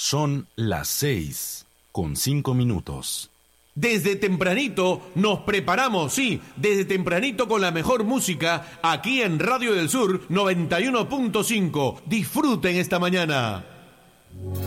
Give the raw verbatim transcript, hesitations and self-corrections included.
Son las seis con cinco minutos. Desde tempranito nos preparamos, sí, desde tempranito con la mejor música aquí en Radio del Sur noventa y uno punto cinco. Disfruten esta mañana.